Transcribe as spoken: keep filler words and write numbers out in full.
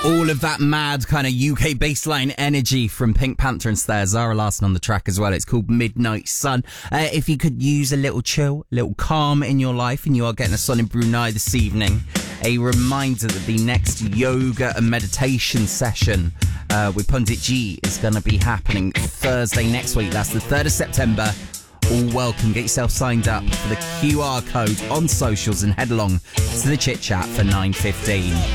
All of that mad kind of U K baseline energy from Pink Panther and Slayer. Zara Larsson on the track as well. It's called Midnight Sun. Uh, if you could use a little chill, a little calm in your life, and you are getting a sun in Brunei this evening, a reminder that the next yoga and meditation session uh, with Pundit G is going to be happening Thursday next week. That's the third of September. All welcome. Get yourself signed up for the Q R code on socials and head along to the Chit Chat for nine fifteen.